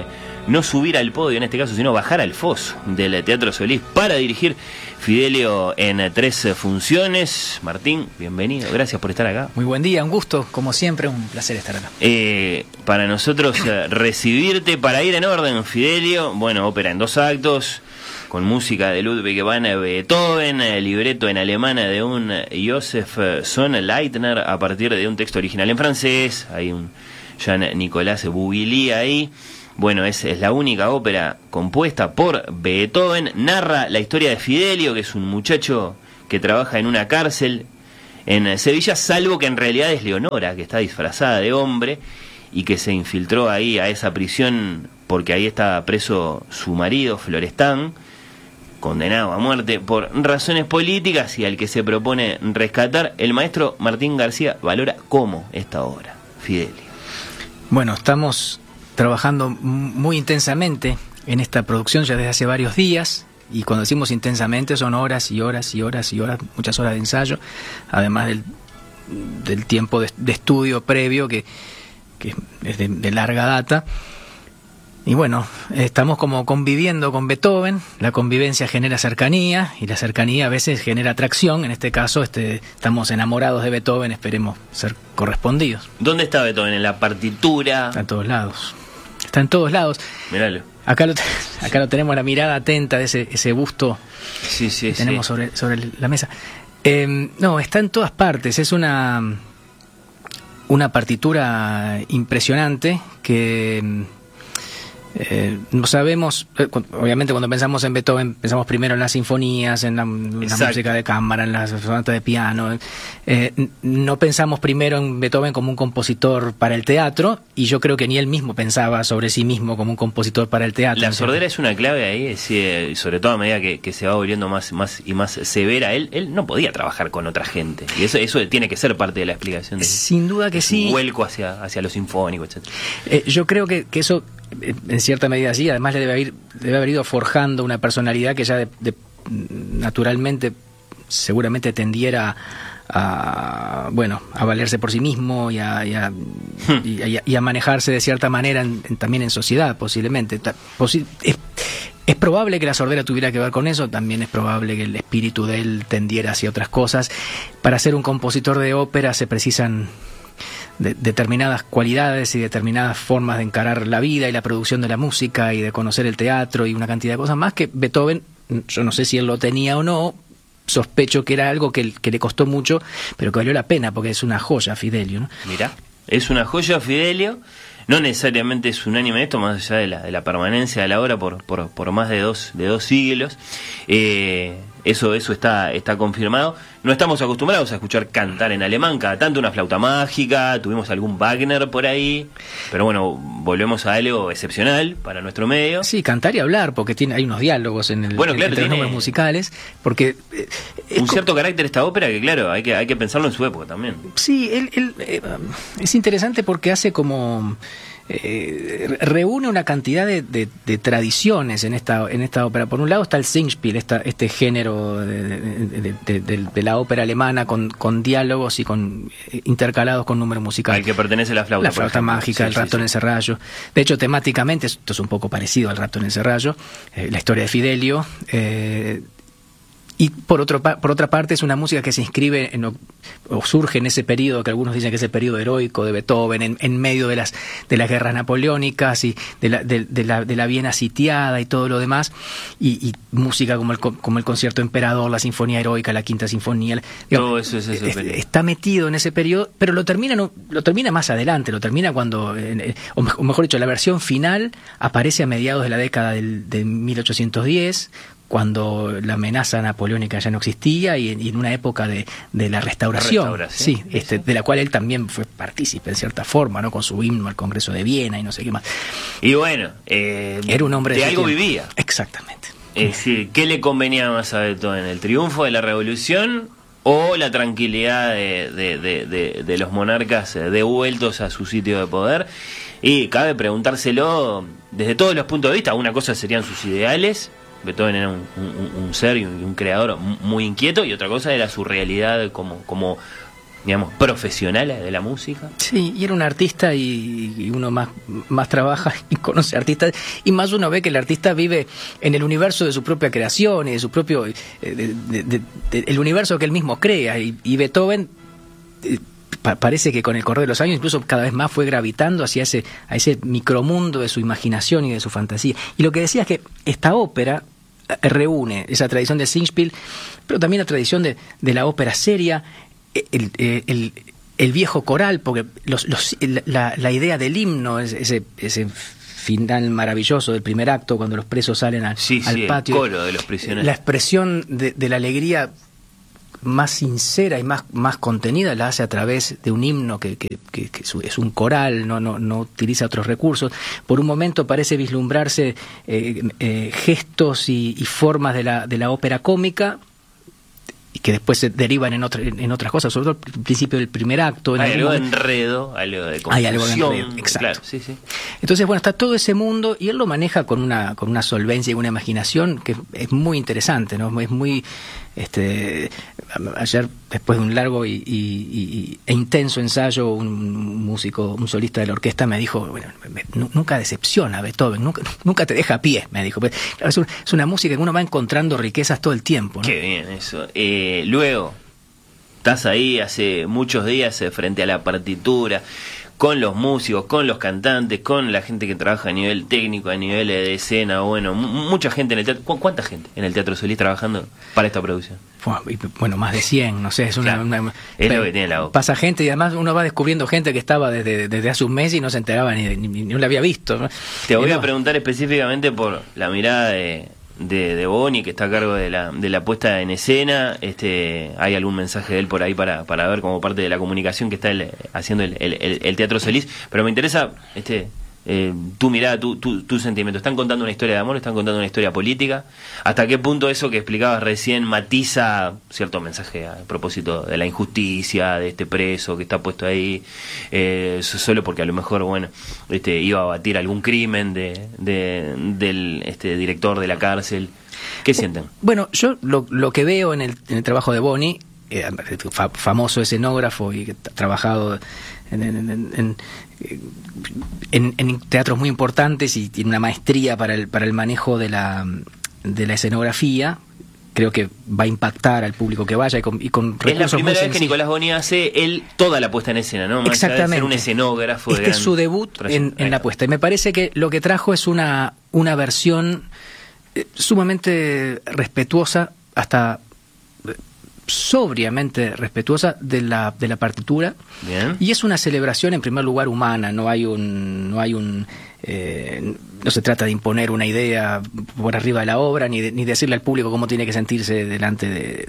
no subir al podio en este caso, sino bajar al foso del Teatro Solís para dirigir Fidelio en 3 funciones. Martín, bienvenido, gracias por estar acá. Muy buen día, un gusto, como siempre, un placer estar acá. Para nosotros recibirte, para ir en orden, Fidelio, bueno, ópera en 2 actos, con música de Ludwig van Beethoven, libreto en alemán de un Joseph Sonnleitner a partir de un texto original en francés. Hay un Jean-Nicolas Bouilly ahí. Bueno, es la única ópera compuesta por Beethoven. Narra la historia de Fidelio, que es un muchacho que trabaja en una cárcel en Sevilla, salvo que en realidad es Leonora, que está disfrazada de hombre y que se infiltró ahí a esa prisión porque ahí está preso su marido, Florestan, condenado a muerte por razones políticas, y al que se propone rescatar. El maestro Martín García valora cómo esta obra, Fidelio. Bueno, estamos trabajando muy intensamente en esta producción ya desde hace varios días, y cuando decimos intensamente son horas y horas y horas y horas, muchas horas de ensayo, además del tiempo de estudio previo que es de larga data. Y bueno, estamos como conviviendo con Beethoven. La convivencia genera cercanía, y la cercanía a veces genera atracción. En este caso estamos enamorados de Beethoven, esperemos ser correspondidos. ¿Dónde está Beethoven? ¿En la partitura? Está en todos lados. Está en todos lados. Míralo. Acá lo tenemos, la mirada atenta de ese busto que tenemos sobre la mesa. No, está en todas partes. Es una partitura impresionante que... no sabemos, obviamente cuando pensamos en Beethoven pensamos primero en las sinfonías, en la música de cámara, en las sonatas de piano, no pensamos primero en Beethoven como un compositor para el teatro, y yo creo que ni él mismo pensaba sobre sí mismo como un compositor para el teatro. La sordera es una clave ahí, sobre todo a medida que se va volviendo más y más severa. Él no podía trabajar con otra gente, y eso tiene que ser parte de la explicación sin duda que sí, un vuelco hacia lo sinfónico, etcétera. Yo creo que eso en cierta medida sí, además le debe haber ido forjando una personalidad que ya naturalmente seguramente tendiera a valerse por sí mismo y a manejarse de cierta manera también en sociedad, posiblemente. Es probable que la sordera tuviera que ver con eso, también es probable que el espíritu de él tendiera hacia otras cosas. Para ser un compositor de ópera se precisan determinadas cualidades y determinadas formas de encarar la vida y la producción de la música y de conocer el teatro y una cantidad de cosas más que Beethoven, yo no sé si él lo tenía o no, sospecho que era algo que le costó mucho, pero que valió la pena porque es una joya Fidelio, ¿no? Mirá, es una joya Fidelio, no necesariamente es unánime esto, más allá de la permanencia de la obra por más de dos siglos. Eso está confirmado. No estamos acostumbrados a escuchar cantar en alemán, cada tanto una flauta mágica, tuvimos algún Wagner por ahí, pero bueno, volvemos a algo excepcional para nuestro medio. Sí, cantar y hablar, porque hay unos diálogos entre los nombres musicales, porque un cierto carácter esta ópera que claro, hay que pensarlo en su época también. Sí, él es interesante porque hace como... reúne una cantidad de tradiciones en esta ópera. Por un lado está el Singspiel, este género de la ópera alemana con diálogos y intercalados con números musicales. Al que pertenece la flauta. La flauta mágica, el rapto en el serrallo. De hecho, temáticamente esto es un poco parecido al rapto en el serrallo, la historia de Fidelio. Y por otra parte es una música que se inscribe o surge en ese periodo que algunos dicen que es el periodo heroico de Beethoven, en medio de las guerras napoleónicas y de la Viena sitiada y todo lo demás, y música como el concierto Emperador, la sinfonía heroica, la quinta sinfonía. Todo eso es ese periodo. Está metido en ese periodo, pero lo termina más adelante, lo termina cuando, o mejor dicho, la versión final aparece a mediados de la década de 1810, cuando la amenaza napoleónica ya no existía y en una época de la restauración, sí, de la cual él también fue partícipe en cierta forma, ¿no? Con su himno al Congreso de Viena y no sé qué más. Y bueno, era un hombre de algo tiempo. Vivía. Exactamente. Sí, ¿qué le convenía más a Beethoven? ¿El triunfo de la revolución o la tranquilidad de los monarcas devueltos a su sitio de poder? Y cabe preguntárselo desde todos los puntos de vista. Una cosa serían sus ideales. Beethoven era un ser y un creador muy inquieto, y otra cosa era su realidad como digamos, profesionales de la música. Sí, y era un artista y uno más trabaja y conoce artistas, y más uno ve que el artista vive en el universo de su propia creación y de su propio... el universo que él mismo crea, y Beethoven... parece que con el correr de los años incluso cada vez más fue gravitando hacia a ese micromundo de su imaginación y de su fantasía. Y lo que decía es que esta ópera reúne esa tradición de Singspiel, pero también la tradición de la ópera seria, el viejo coral, porque la idea del himno, ese final maravilloso del primer acto, cuando los presos salen al patio, el coro de los prisioneros, la expresión de la alegría más sincera y más contenida la hace a través de un himno que es un coral, no utiliza otros recursos. Por un momento parece vislumbrarse gestos y formas de la ópera cómica, y que después se derivan en otras cosas, sobre todo al principio del primer acto. Hay algo de enredo, algo de confusión. Hay algo de enredo, exacto. Claro, sí. Entonces, bueno, está todo ese mundo, y él lo maneja con una solvencia y una imaginación que es muy interesante, ¿no? Es muy... ayer, después de un largo e intenso ensayo, un solista de la orquesta me dijo, bueno, nunca decepciona Beethoven, nunca te deja a pie, me dijo. Es una música que uno va encontrando riquezas todo el tiempo, ¿no? Qué bien eso. Luego, estás ahí hace muchos días frente a la partitura, con los músicos, con los cantantes, con la gente que trabaja a nivel técnico, a nivel de escena, bueno, mucha gente en el teatro. ¿Cuánta gente en el Teatro Solís trabajando para esta producción? Bueno, más de 100, no sé, es es lo que tiene la ópera. Pasa gente, y además uno va descubriendo gente que estaba desde hace un mes y no se enteraba ni la había visto, ¿no? Te voy a preguntar específicamente por la mirada de Boni, que está a cargo de la puesta en escena. ¿Hay algún mensaje de él por ahí para ver como parte de la comunicación que está haciendo el Teatro Solís? Pero me interesa tu mirada, tu sentimiento. ¿Están contando una historia de amor? ¿Están contando una historia política? ¿Hasta qué punto eso que explicabas recién matiza cierto mensaje a propósito de la injusticia de este preso que está puesto ahí, solo porque a lo mejor, bueno, iba a batir algún crimen del director de la cárcel? ¿Qué sienten? Bueno, yo lo que veo en el trabajo de Boni, famoso escenógrafo y que ha trabajado en teatros muy importantes y tiene una maestría para el manejo de la escenografía. Creo que va a impactar al público que vaya y con recursos. Es la primera vez que Nicolás Boni hace toda la puesta en escena, ¿no? Más exactamente. Allá de ser un escenógrafo. Es su debut en la puesta. Y me parece que lo que trajo es una versión sumamente respetuosa, hasta sobriamente respetuosa de la partitura. Bien. Y es una celebración en primer lugar humana. No se trata de imponer una idea por arriba de la obra, ni decirle al público cómo tiene que sentirse delante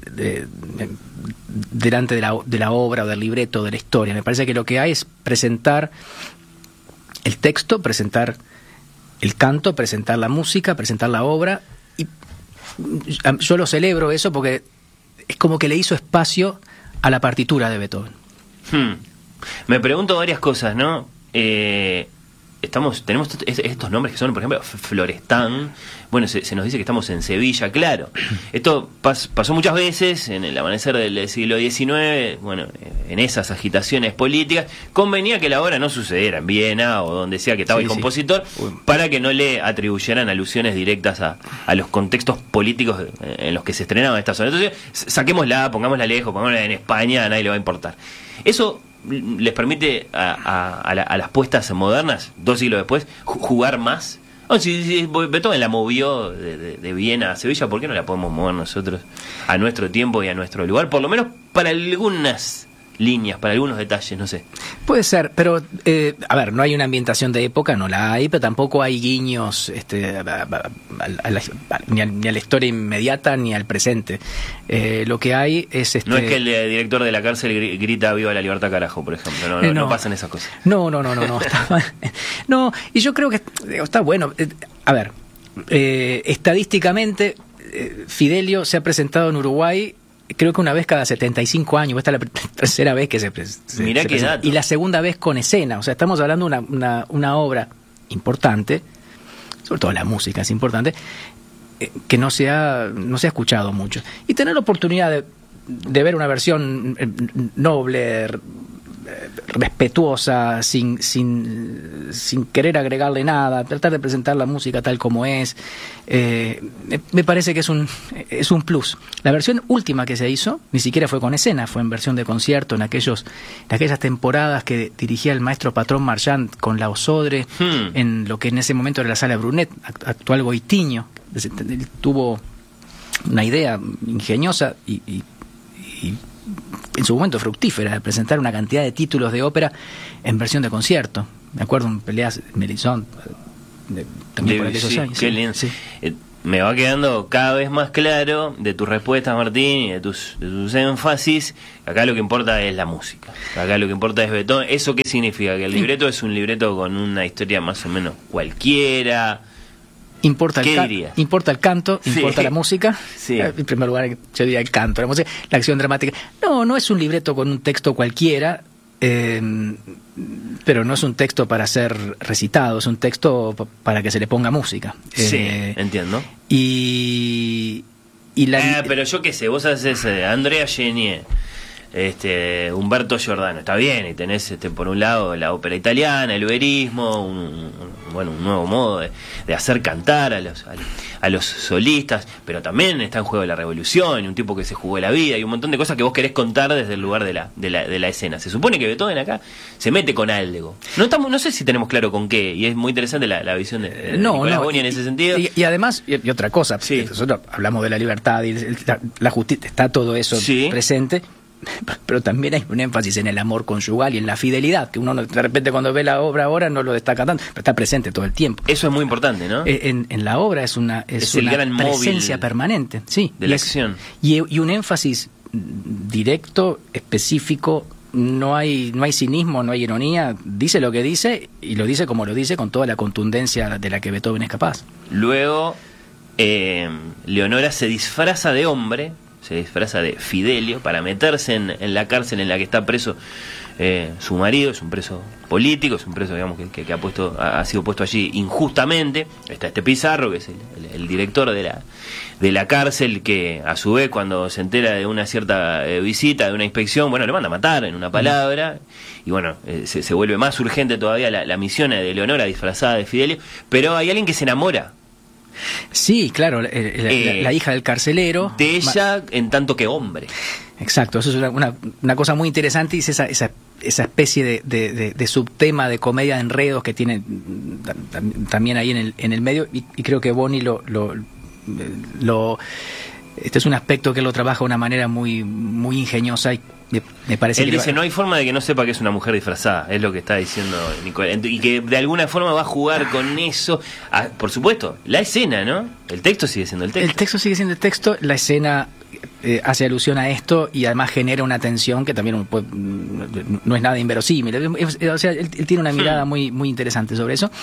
de la obra o del libreto, de la historia. Me parece que lo que hay es presentar el texto, presentar el canto, presentar la música, presentar la obra, y yo lo celebro eso porque es como que le hizo espacio a la partitura de Beethoven. Me pregunto varias cosas, ¿no? Tenemos estos nombres que son, por ejemplo, Florestan. Bueno, se nos dice que estamos en Sevilla, claro. Esto pasó muchas veces en el amanecer del siglo XIX, bueno, en esas agitaciones políticas. Convenía que la obra no sucediera en Viena o donde sea que estaba el compositor, para que no le atribuyeran alusiones directas a los contextos políticos en los que se estrenaban estas obras. Entonces, saquémosla, pongámosla lejos, pongámosla en España, a nadie le va a importar. Eso les permite a las puestas modernas, 2 siglos después, jugar más. Si Beethoven la movió de Viena a Sevilla, ¿por qué no la podemos mover nosotros a nuestro tiempo y a nuestro lugar? Por lo menos para algunas líneas, para algunos detalles, no sé. Puede ser, pero a ver, no hay una ambientación de época, no la hay, pero tampoco hay guiños ni a la historia inmediata ni al presente. Lo que hay es no es que el director de la cárcel grita "viva la libertad, carajo", por ejemplo. No pasan esas cosas. No, no, y yo creo que está bueno. A ver, estadísticamente Fidelio se ha presentado en Uruguay, creo que una vez cada 75 años. Esta es la tercera vez que se Mirá qué dato. Y la segunda vez con escena. O sea, estamos hablando de una obra importante, sobre todo la música es importante, que no se ha escuchado mucho. Y tener la oportunidad de ver una versión noble, respetuosa, sin querer agregarle nada, tratar de presentar la música tal como es, me parece que es un plus. La versión última que se hizo ni siquiera fue con escena, fue en versión de concierto en aquellas temporadas que dirigía el maestro Patrón Marchand con la Osodre, en lo que en ese momento era la Sala Brunet, actual Goitiño. Él tuvo una idea ingeniosa y en su momento fructífera, de presentar una cantidad de títulos de ópera en versión de concierto. Me acuerdo en Peleas Melisson, también por aquellos años. Qué lindo. Sí. Me va quedando cada vez más claro de tus respuestas, Martín, y de tus énfasis. Acá lo que importa es la música. Acá lo que importa es Beethoven. ¿Eso qué significa? Que el libreto es un libreto con una historia más o menos cualquiera. Importa el canto, importa la música. Sí. En primer lugar, yo diría el canto, la música, la acción dramática. No es un libreto con un texto cualquiera, pero no es un texto para ser recitado, es un texto para que se le ponga música. Sí, entiendo. Pero yo qué sé, vos haces Andrea Chenier, Humberto Giordano, está bien, y tenés por un lado la ópera italiana, el verismo, un nuevo modo de hacer cantar a los solistas, pero también está en juego la revolución, y un tipo que se jugó la vida, y un montón de cosas que vos querés contar desde el lugar de la escena. Se supone que Beethoven acá se mete con algo. No sé si tenemos claro con qué, y es muy interesante la visión de Nicolás Boni en ese sentido. Y además, y otra cosa, nosotros hablamos de la libertad y la justicia, está todo eso presente. Pero también hay un énfasis en el amor conyugal y en la fidelidad, que uno de repente cuando ve la obra ahora no lo destaca tanto, pero está presente todo el tiempo. Eso es muy importante, ¿no? En la obra es una presencia permanente, de la acción. Y un énfasis directo, específico. No hay cinismo, no hay ironía. Dice lo que dice y lo dice como lo dice, con toda la contundencia de la que Beethoven es capaz. Luego, Leonora se disfraza de hombre, se disfraza de Fidelio para meterse en la cárcel en la que está preso su marido. Es un preso político, es un preso, digamos, que ha sido puesto allí injustamente. Está Pizarro, que es el director de la cárcel, que a su vez, cuando se entera de una cierta visita, de una inspección, le manda a matar, en una palabra. Y se vuelve más urgente todavía la misión de Leonora disfrazada de Fidelio. Pero hay alguien que se enamora. Sí, claro, la hija del carcelero. De ella en tanto que hombre. Exacto, eso es una cosa muy interesante, y es esa especie de subtema de comedia de enredos que tiene también ahí en el medio, y creo que Boni este es un aspecto que él lo trabaja de una manera muy, muy ingeniosa, y me parece él dice, no hay forma de que no sepa que es una mujer disfrazada, es lo que está diciendo Nicolás, y que de alguna forma va a jugar con eso. Por supuesto, la escena, ¿no? El texto sigue siendo el texto. El texto sigue siendo el texto, la escena hace alusión a esto, y además genera una tensión que también no es nada inverosímil. O sea, él tiene una mirada muy, muy interesante sobre eso.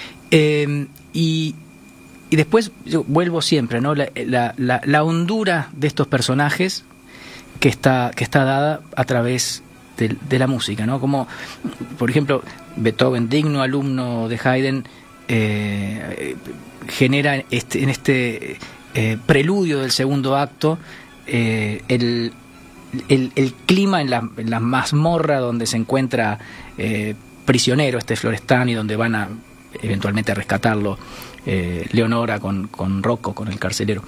Y después yo vuelvo siempre, ¿no? La hondura de estos personajes que está dada a través de la música, ¿no? Como, por ejemplo, Beethoven, digno alumno de Haydn, genera en este preludio del segundo acto el clima en la mazmorra donde se encuentra prisionero Florestan, y donde van a eventualmente a rescatarlo Leonora con Rocco, con el carcelero.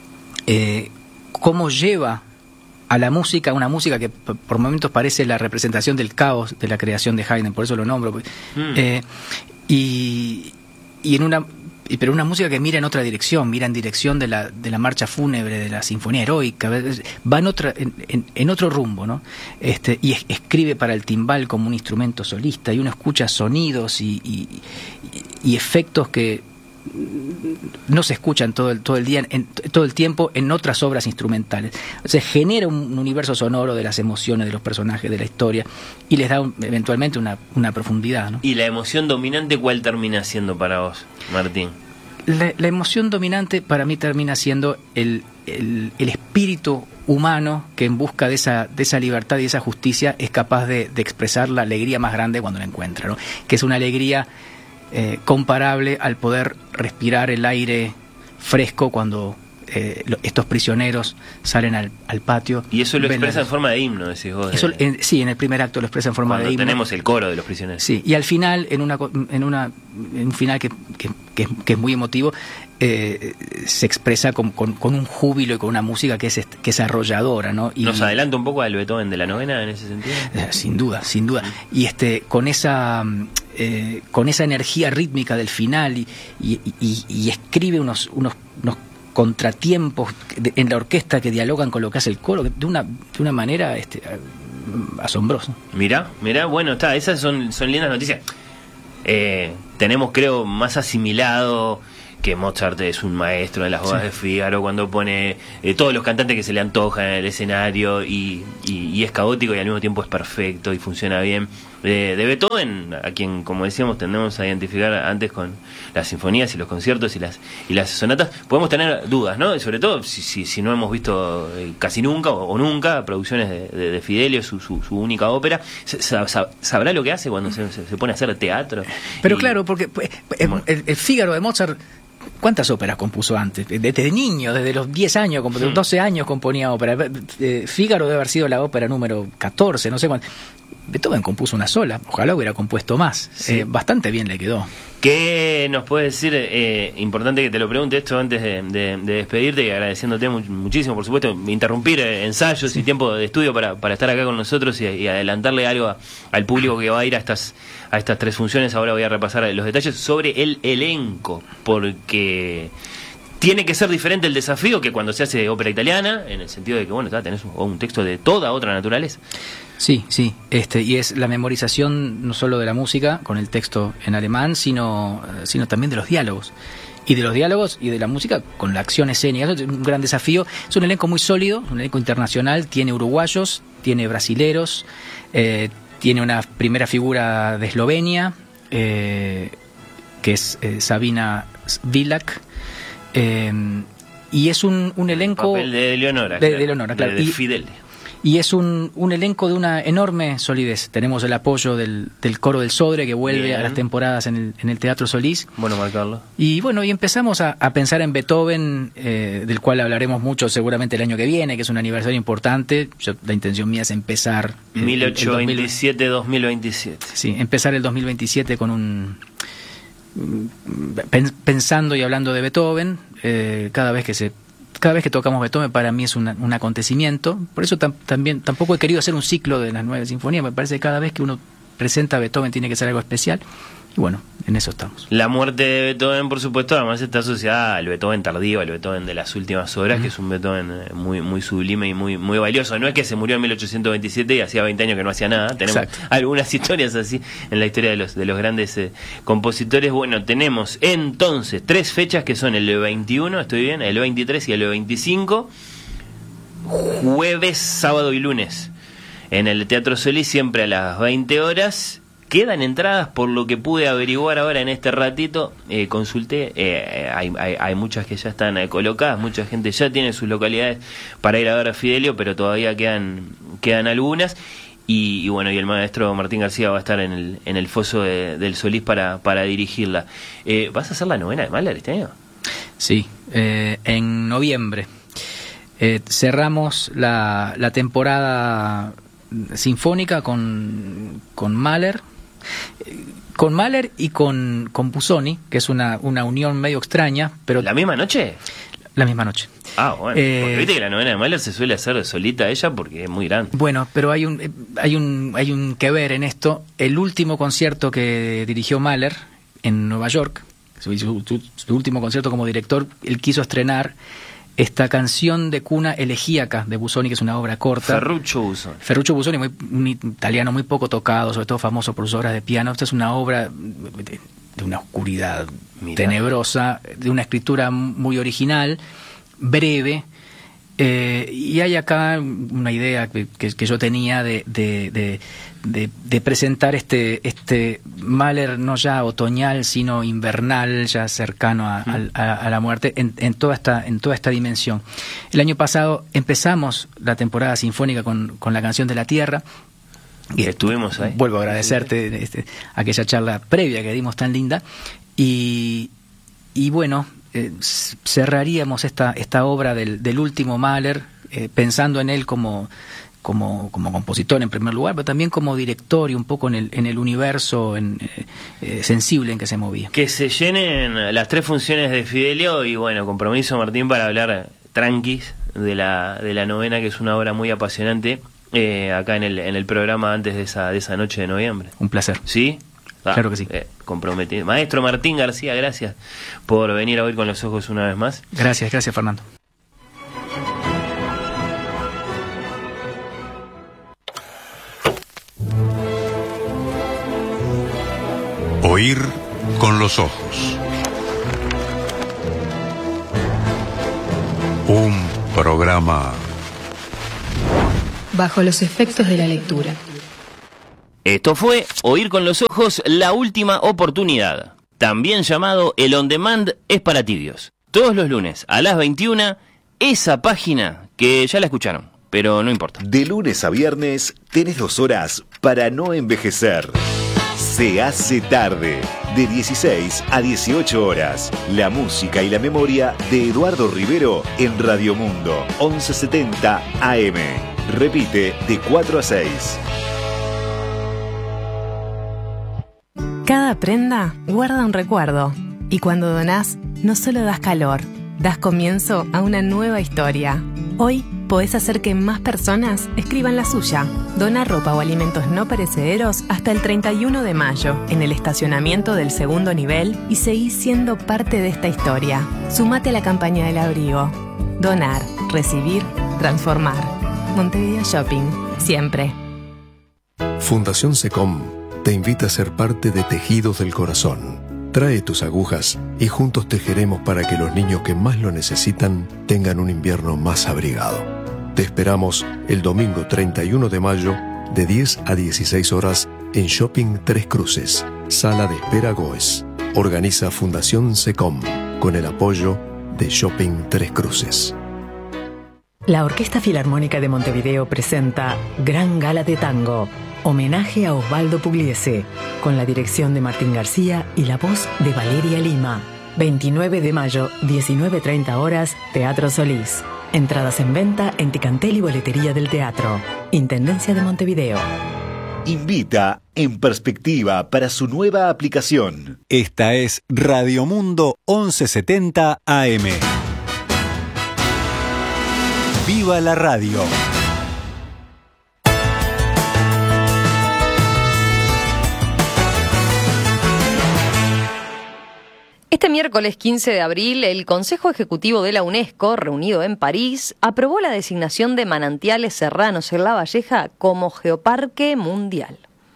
Cómo lleva a la música, una música que por momentos parece la representación del caos de la creación de Haydn, por eso lo nombro. Pero una música que mira en otra dirección, mira en dirección de la marcha fúnebre, de la sinfonía heroica, va en otro rumbo, ¿no? Y escribe para el timbal como un instrumento solista, y uno escucha sonidos y efectos que no se escuchan todo el día, todo el tiempo en otras obras instrumentales. Se genera un universo sonoro de las emociones de los personajes, de la historia, y les da eventualmente una profundidad, ¿no? ¿Y la emoción dominante cuál termina siendo para vos, Martín? La emoción dominante para mí termina siendo el espíritu humano que, en busca de esa libertad y esa justicia, es capaz de expresar la alegría más grande cuando la encuentra, ¿no? Que es una alegría comparable al poder respirar el aire fresco cuando estos prisioneros salen al patio. Y eso lo expresa en forma de himno, decís vos. Eso, sí, en el primer acto lo expresa en forma de himno. Tenemos el coro de los prisioneros. Sí, y al final, en un final que es muy emotivo, se expresa con un júbilo y con una música que es arrolladora, ¿no? Y ¿nos adelanta un poco al Beethoven de la novena en ese sentido? Sin duda. Y con esa energía rítmica del final y escribe unos contratiempos en la orquesta que dialogan con lo que hace el coro de una manera asombrosa. Mirá, bueno, esas son lindas noticias. Tenemos, creo, más asimilado que Mozart es un maestro en las bodas de Fígaro, cuando pone todos los cantantes que se le antojan en el escenario y es caótico y al mismo tiempo es perfecto y funciona bien. De Beethoven, a quien, como decíamos, tendemos a identificar antes con las sinfonías y los conciertos y las sonatas, podemos tener dudas, ¿no? Sobre todo si no hemos visto casi nunca o nunca producciones de Fidelio, su única ópera. ¿Sabrá lo que hace cuando se pone a hacer teatro? Pero claro, porque el Fígaro de Mozart, ¿cuántas óperas compuso antes? Desde niño, desde los 10 años, 12 años componía ópera. Fígaro debe haber sido la ópera número 14, no sé cuánto. Beethoven compuso una sola, ojalá hubiera compuesto más. Sí. Bastante bien le quedó. ¿Qué nos puede decir? Importante que te lo pregunte esto antes de despedirte, y agradeciéndote muchísimo, por supuesto, interrumpir ensayos y tiempo de estudio para estar acá con nosotros y adelantarle algo al público que va a ir a estas 3 funciones. Ahora voy a repasar los detalles sobre el elenco, porque tiene que ser diferente el desafío que cuando se hace ópera italiana, en el sentido de que, tenés un texto de toda otra naturaleza. Sí, y es la memorización no solo de la música con el texto en alemán, sino también de los diálogos. Y de los diálogos y de la música con la acción escénica. Es un gran desafío. Es un elenco muy sólido, un elenco internacional. Tiene uruguayos, tiene brasileros, tiene una primera figura de Eslovenia, que es Sabina Svilak. Y es un elenco... El papel de Eleonora. De Eleonora, claro. De Fidel. Y es un elenco de una enorme solidez. Tenemos el apoyo del coro del Sodre, que vuelve a las temporadas en el Teatro Solís. Bueno, marcarlo. Y empezamos a pensar en Beethoven, del cual hablaremos mucho seguramente el año que viene, que es un aniversario importante. La intención mía es empezar... 1827-2027. Sí, empezar el 2027 con pensando y hablando de Beethoven. Cada vez que tocamos Beethoven, para mí es un acontecimiento. Por eso tampoco he querido hacer un ciclo de las 9 sinfonías. Me parece que cada vez que uno presenta a Beethoven tiene que ser algo especial. Y bueno, en eso estamos. La muerte de Beethoven, por supuesto, además está asociada al Beethoven tardío, al Beethoven de las últimas horas, que es un Beethoven muy, muy sublime y muy, muy valioso. No es que se murió en 1827 y hacía 20 años que no hacía nada. Tenemos algunas historias así en la historia de los grandes compositores. Bueno, tenemos entonces 3 fechas que son el 21, estoy bien, el 23 y el 25, jueves, sábado y lunes, en el Teatro Solís, siempre a las 20 horas. Quedan entradas, por lo que pude averiguar ahora en este ratito, consulté, hay muchas que ya están colocadas, mucha gente ya tiene sus localidades para ir a ver a Fidelio, pero todavía quedan algunas, y el maestro Martín García va a estar en el foso del Solís para dirigirla. ¿Vas a hacer la novena de Mahler este año? Sí, en noviembre. Cerramos la temporada sinfónica con Mahler. Con Mahler y con Busoni, que es una unión medio extraña, pero... ¿La misma noche? La misma noche. Ah, bueno, porque viste que la novena de Mahler se suele hacer solita ella porque es muy grande. Bueno, pero hay un que ver en esto. El último concierto que dirigió Mahler en Nueva York, su último concierto como director, él quiso estrenar esta canción de cuna elegíaca de Busoni, que es una obra corta. Ferruccio Busoni, un italiano muy poco tocado, sobre todo famoso por sus obras de piano. Esta es una obra de una oscuridad tenebrosa, de una escritura muy original, breve. Y hay acá una idea que yo tenía de presentar este Mahler no ya otoñal, sino invernal, ya cercano a la muerte, en toda esta dimensión. El año pasado empezamos la temporada sinfónica con la canción de la Tierra. Y estuvimos ahí. Vuelvo a agradecerte aquella charla previa que dimos tan linda. Y bueno, cerraríamos esta obra del último Mahler, pensando en él como compositor en primer lugar, pero también como director y un poco en el universo sensible en que se movía. Que se llenen las 3 funciones de Fidelio y bueno, compromiso, Martín, para hablar tranquis de la novena, que es una obra muy apasionante, acá en el programa antes de esa noche de noviembre. Un placer. ¿Sí? Claro que sí. Comprometido. Maestro Martín García, gracias por venir a Oír con los Ojos una vez más. Gracias, Fernando. Oír con los ojos. Un programa bajo los efectos de la lectura. Esto fue Oír con los Ojos, la última oportunidad. También llamado El On Demand es para tibios. Todos los lunes a las 21, esa página que ya la escucharon, pero no importa. De lunes a viernes tenés 2 horas para no envejecer. Se hace tarde, de 16 a 18 horas. La música y la memoria de Eduardo Rivero en Radio Mundo, 1170 AM. Repite de 4 a 6. Cada prenda guarda un recuerdo. Y cuando donás, no solo das calor, das comienzo a una nueva historia. Hoy podés hacer que más personas escriban la suya. Dona ropa o alimentos no perecederos hasta el 31 de mayo en el estacionamiento del 2º nivel y seguí siendo parte de esta historia. Sumate a la campaña del abrigo. Donar, recibir, transformar. Montevideo Shopping, siempre. Fundación SECOM te invita a ser parte de Tejidos del Corazón. Trae tus agujas y juntos tejeremos para que los niños que más lo necesitan tengan un invierno más abrigado. Te esperamos el domingo 31 de mayo de 10 a 16 horas en Shopping Tres Cruces, Sala de Espera Goes. Organiza Fundación SECOM con el apoyo de Shopping Tres Cruces. La Orquesta Filarmónica de Montevideo presenta Gran Gala de Tango, homenaje a Osvaldo Pugliese, con la dirección de Martín García y la voz de Valeria Lima. 29 de mayo, 19:30 horas, Teatro Solís. Entradas en venta en Ticantel y Boletería del Teatro. Intendencia de Montevideo. Invita En Perspectiva para su nueva aplicación. Esta es Radio Mundo 1170 AM. ¡Viva la radio! Este miércoles 15 de abril, el Consejo Ejecutivo de la UNESCO, reunido en París, aprobó la designación de Manantiales Serranos en La Valleja como Geoparque Mundial.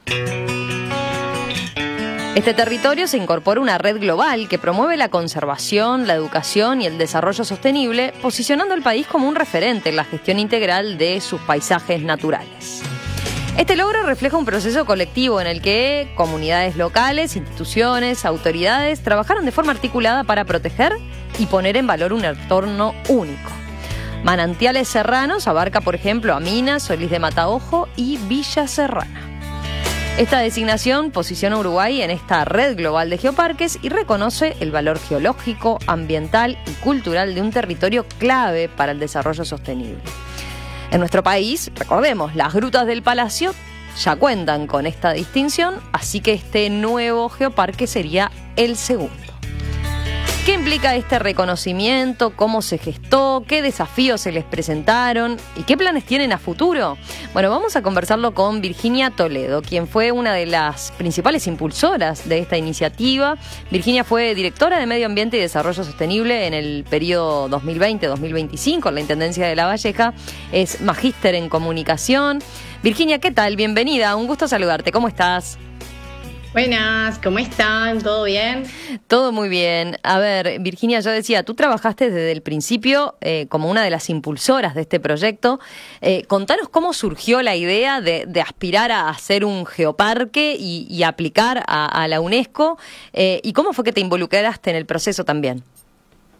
Este territorio se incorpora a una red global que promueve la conservación, la educación y el desarrollo sostenible, posicionando al país como un referente en la gestión integral de sus paisajes naturales. Este logro refleja un proceso colectivo en el que comunidades locales, instituciones, autoridades trabajaron de forma articulada para proteger y poner en valor un entorno único. Manantiales Serranos abarca, por ejemplo, a Minas, Solís de Mataojo y Villa Serrana. Esta designación posiciona a Uruguay en esta red global de geoparques y reconoce el valor geológico, ambiental y cultural de un territorio clave para el desarrollo sostenible. En nuestro país, recordemos, las Grutas del Palacio ya cuentan con esta distinción, así que este nuevo geoparque sería el segundo. ¿Qué implica este reconocimiento? ¿Cómo se gestó? ¿Qué desafíos se les presentaron? ¿Y qué planes tienen a futuro? Bueno, vamos a conversarlo con Virginia Toledo, quien fue una de las principales impulsoras de esta iniciativa. Virginia fue directora de Medio Ambiente y Desarrollo Sostenible en el periodo 2020-2025 en la Intendencia de La Valleja. Es magíster en comunicación. Virginia, ¿qué tal? Bienvenida, un gusto saludarte. ¿Cómo estás? Buenas, ¿cómo están? ¿Todo bien? Todo muy bien. A ver, Virginia, yo decía, tú trabajaste desde el principio como una de las impulsoras de este proyecto. Contanos cómo surgió la idea de aspirar a hacer un geoparque y aplicar a la UNESCO, y cómo fue que te involucraste en el proceso también.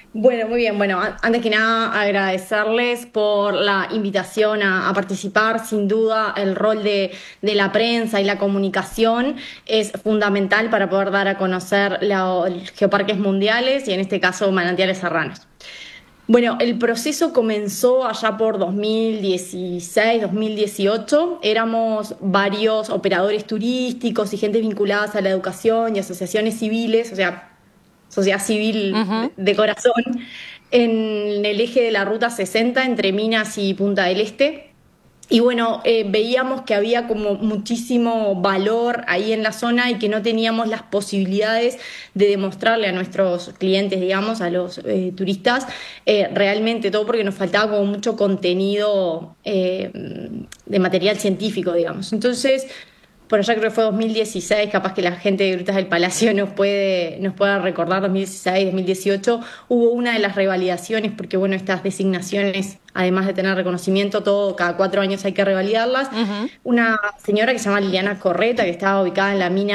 Bueno, muy bien. Bueno, antes que nada agradecerles por la invitación a participar. Sin duda el rol de la prensa y la comunicación es fundamental para poder dar a conocer los geoparques mundiales y en este caso manantiales serranos. Bueno, el proceso comenzó allá por 2016, 2018. Éramos varios operadores turísticos y gente vinculadas a la educación y asociaciones civiles, o sea, sociedad civil de corazón, en el eje de la Ruta 60 entre Minas y Punta del Este. Y bueno, veíamos que había como muchísimo valor ahí en la zona y que no teníamos las posibilidades de demostrarle a nuestros clientes, digamos, a los turistas, realmente todo, porque nos faltaba como mucho contenido de material científico, digamos. Entonces, por allá creo que fue 2016, capaz que la gente de Grutas del Palacio nos pueda recordar, 2016, 2018, hubo una de las revalidaciones, porque bueno, estas designaciones, además de tener reconocimiento, cada 4 años hay que revalidarlas. Una señora que se llama Liliana Correta, que estaba ubicada en la mina